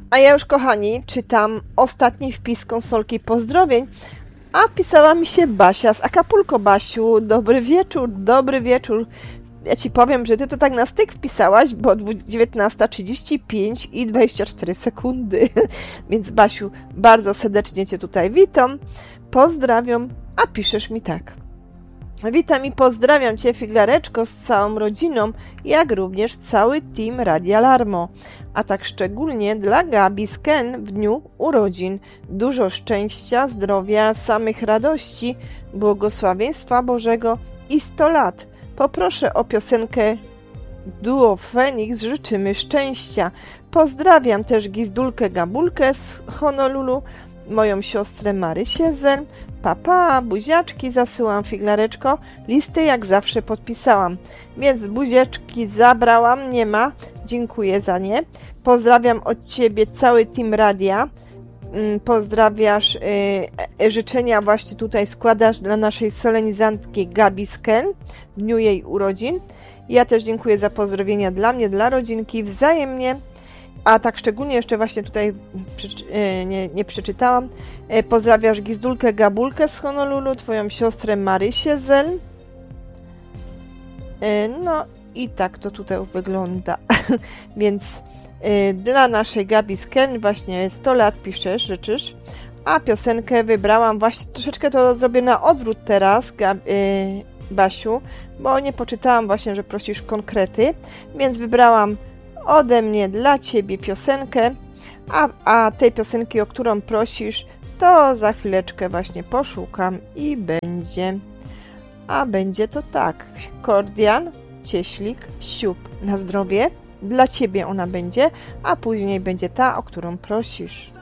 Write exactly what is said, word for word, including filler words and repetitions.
A ja już, kochani, czytam ostatni wpis konsolki pozdrowień, a pisała mi się Basia z Acapulco. Basiu, dobry wieczór, dobry wieczór. Ja Ci powiem, że Ty to tak na styk wpisałaś, bo dziewiętnasta trzydzieści pięć i dwadzieścia cztery sekundy. Więc Basiu, bardzo serdecznie Cię tutaj witam, pozdrawiam, a piszesz mi tak. Witam i pozdrawiam Cię, Figlareczko, z całą rodziną, jak również cały team Radia Larmo, a tak szczególnie dla Gabi z Ken w dniu urodzin. Dużo szczęścia, zdrowia, samych radości, błogosławieństwa Bożego i sto lat. Poproszę o piosenkę Duo Feniks, życzymy szczęścia. Pozdrawiam też Gizdulkę Gabulkę z Honolulu, moją siostrę Marysię Zen. Papa, buziaczki zasyłam, Figlareczko. Listy jak zawsze podpisałam, więc buziaczki zabrałam, nie ma. Dziękuję za nie. Pozdrawiam od Ciebie cały team radia. Pozdrawiasz, yy, życzenia właśnie tutaj składasz dla naszej solenizantki Gabi Sken w dniu jej urodzin. Ja też dziękuję za pozdrowienia dla mnie, dla rodzinki, wzajemnie. A tak szczególnie jeszcze właśnie tutaj nie, nie przeczytałam. Pozdrawiasz Gizdulkę Gabulkę z Honolulu, Twoją siostrę Marysię Zel. No i tak to tutaj wygląda. Więc dla naszej Gabi Sken właśnie sto lat piszesz, życzysz. A piosenkę wybrałam właśnie, troszeczkę to zrobię na odwrót teraz, Gab, Basiu, bo nie poczytałam właśnie, że prosisz konkrety, więc wybrałam ode mnie dla Ciebie piosenkę, a, a tej piosenki, o którą prosisz, to za chwileczkę właśnie poszukam i będzie. A będzie to tak, Kordian, Cieślik, Siup, na zdrowie, dla Ciebie ona będzie, a później będzie ta, o którą prosisz.